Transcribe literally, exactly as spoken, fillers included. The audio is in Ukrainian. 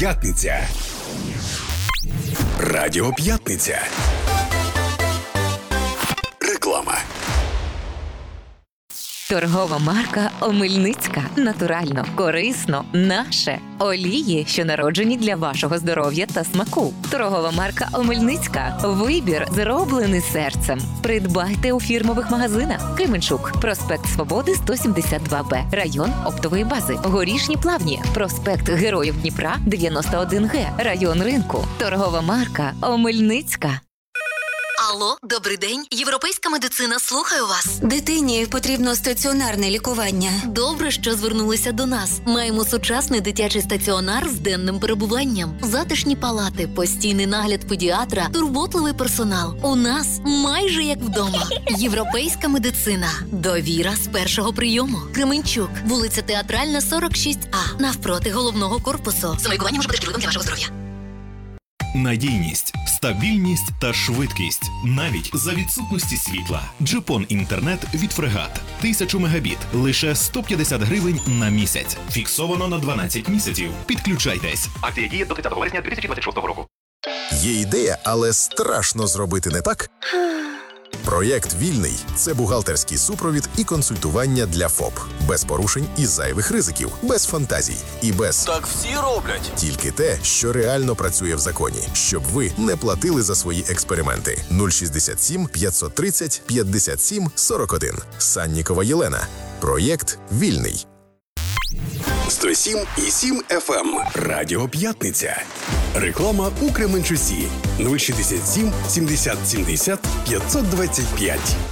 П'ятниця. Радіо П'ятниця. Реклама. Торгова марка Омельницька. Натурально, корисно, наше. Олії, що народжені для вашого здоров'я та смаку. Торгова марка Омельницька. Вибір, зроблений серцем. Придбайте у фірмових магазинах. Кременчук. Проспект Свободи, сто сімдесят два Б. Район оптової бази. Горішні Плавні. Проспект Героїв Дніпра, дев'яносто один Г. Район ринку. Торгова марка Омельницька. Алло, добрий день. Європейська медицина, слухаю вас. Дитині потрібно стаціонарне лікування. Добре, що звернулися до нас. Маємо сучасний дитячий стаціонар з денним перебуванням. Затишні палати, постійний нагляд педіатра, турботливий персонал. У нас майже як вдома. Європейська медицина. Довіра з першого прийому. Кременчук, вулиця Театральна, сорок шість А. Навпроти головного корпусу. Самолікування може бути шкідливим для вашого здоров'я. Надійність, стабільність та швидкість навіть за відсутності світла. Джипон інтернет від Фрегат. тисяча мегабіт. Лише сто п'ятдесят гривень на місяць. Фіксовано на дванадцять місяців. Підключайтесь. Акція діє до тридцятого вересня дві тисячі двадцять шостого року. Є ідея, але страшно зробити не так? Проєкт «Вільний» – це бухгалтерський супровід і консультування для ФОП. Без порушень і зайвих ризиків, без фантазій і без «так всі роблять». Тільки те, що реально працює в законі, щоб ви не платили за свої експерименти. нуль шістдесят сім п'ятсот тридцять п'ятдесят сім сорок один. Саннікова Єлена. Проєкт «Вільний». сто сім і сім Еф Ем. Радіо П'ятниця. Реклама у Кременчуці. нуль шістдесят сім сімдесят сімдесят п'ятсот двадцять п'ять.